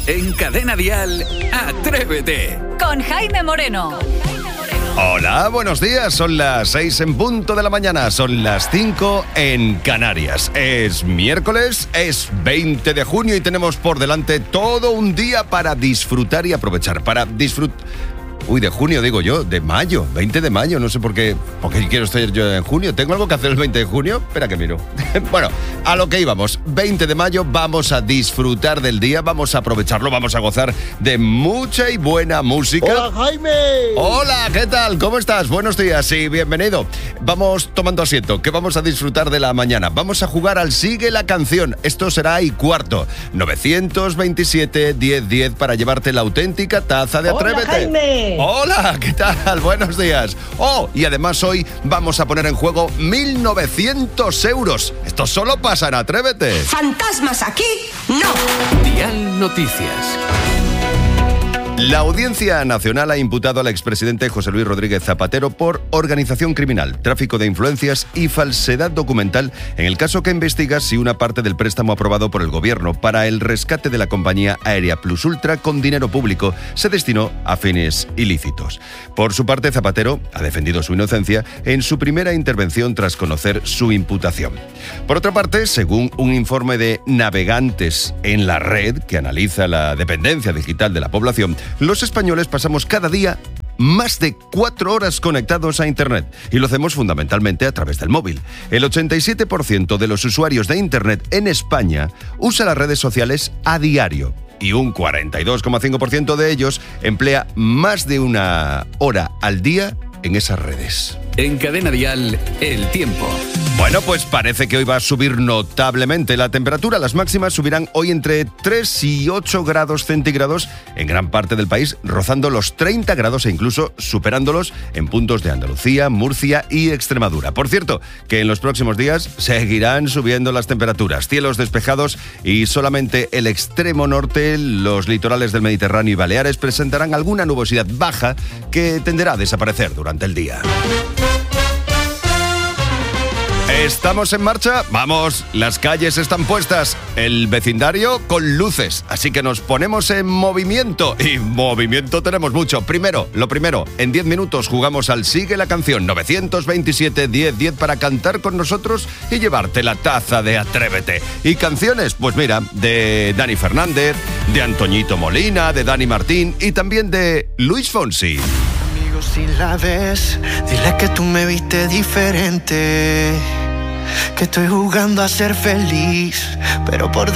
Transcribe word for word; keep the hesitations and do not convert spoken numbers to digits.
En Cadena Dial, Atrévete. Con Jaime Moreno. Hola, buenos días. Son las seis en punto de la mañana. Son las cinco en Canarias. Es miércoles, es veinte de junio y tenemos por delante todo un día para disfrutar y aprovechar. Para disfrutar... Uy, de junio digo yo, de mayo, veinte de mayo, no sé por qué, por qué quiero estar yo en junio. ¿Tengo algo que hacer el veinte de junio? Espera que miro. Bueno, a lo que íbamos, veinte de mayo, vamos a disfrutar del día, vamos a aprovecharlo, vamos a gozar de mucha y buena música. ¡Hola, Jaime! Hola, ¿qué tal? ¿Cómo estás? Buenos días y bienvenido. Vamos tomando asiento, que vamos a disfrutar de la mañana. Vamos a jugar al Sigue la Canción. Esto será y cuarto. novecientos veintisiete, diez diez para llevarte la auténtica taza de Atrévete. ¡Hola, Jaime! Hola, ¿qué tal? Buenos días. Oh, y además hoy vamos a poner en juego mil novecientos euros. Esto solo pasa en Atrévete. ¿Fantasmas aquí? No. Dial Noticias. La Audiencia Nacional ha imputado al expresidente José Luis Rodríguez Zapatero por organización criminal, tráfico de influencias y falsedad documental en el caso que investiga si una parte del préstamo aprobado por el gobierno para el rescate de la compañía aérea Plus Ultra con dinero público se destinó a fines ilícitos. Por su parte, Zapatero ha defendido su inocencia en su primera intervención tras conocer su imputación. Por otra parte, según un informe de Navegantes en la Red, que analiza la dependencia digital de la población, los españoles pasamos cada día más de cuatro horas conectados a Internet y lo hacemos fundamentalmente a través del móvil. El ochenta y siete por ciento de los usuarios de Internet en España usa las redes sociales a diario y un cuarenta y dos coma cinco por ciento de ellos emplea más de una hora al día en esas redes. En Cadena Dial, el tiempo. Bueno, pues parece que hoy va a subir notablemente la temperatura. Las máximas subirán hoy entre tres y ocho grados centígrados en gran parte del país, rozando los treinta grados e incluso superándolos en puntos de Andalucía, Murcia y Extremadura. Por cierto, que en los próximos días seguirán subiendo las temperaturas. Cielos despejados y solamente el extremo norte, los litorales del Mediterráneo y Baleares presentarán alguna nubosidad baja que tenderá a desaparecer durante el día. ¿Estamos en marcha? Vamos, las calles están puestas, el vecindario con luces, así que nos ponemos en movimiento, y movimiento tenemos mucho. Primero, lo primero, en diez minutos jugamos al Sigue la Canción, novecientos veintisiete, diez diez para cantar con nosotros y llevarte la taza de Atrévete. Y canciones, pues mira, de Dani Fernández, de Antoñito Molina, de Dani Martín y también de Luis Fonsi. Amigo, si la ves, dile que tú me viste diferente, que estoy jugando a ser feliz, pero por